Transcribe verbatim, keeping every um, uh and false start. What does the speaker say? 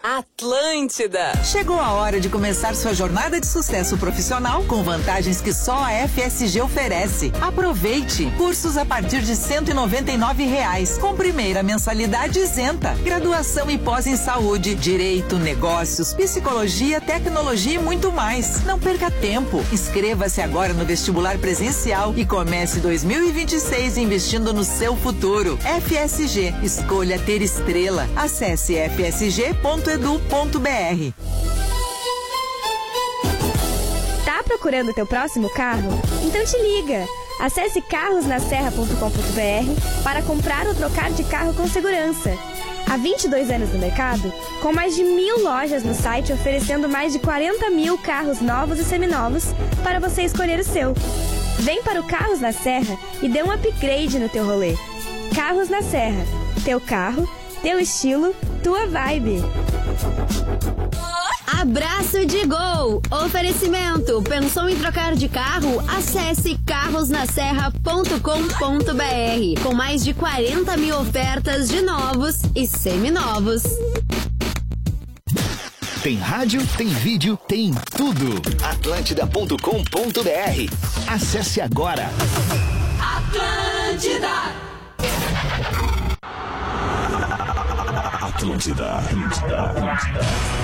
Atlântida. Chegou a hora de começar sua jornada de sucesso profissional com vantagens que só a F S G oferece. Aproveite! Cursos a partir de cento e noventa e nove reais, com primeira mensalidade isenta. Graduação e pós em saúde, direito, negócios, psicologia, tecnologia e muito mais. Não perca tempo. Inscreva-se agora no vestibular presencial e comece dois mil e vinte e seis investindo no seu futuro. F S G, escolha ter estrela. Acesse f s g ponto edu ponto b r. Tá procurando teu próximo carro? Então te liga! Acesse carros na serra ponto com ponto b r para comprar ou trocar de carro com segurança. Há vinte e dois anos no mercado, com mais de mil lojas no site oferecendo mais de quarenta mil carros novos e seminovos para você escolher o seu. Vem para o Carros na Serra e dê um upgrade no teu rolê. Carros na Serra. Teu carro, teu estilo, tua vibe. Abraço de Gol! Oferecimento. Pensou em trocar de carro? Acesse carros na serra ponto com ponto b r com mais de quarenta mil ofertas de novos e seminovos. Tem rádio, tem vídeo, tem tudo. Atlântida ponto com ponto b r. Acesse agora. Atlântida. Atlântida. Atlântida. Atlântida.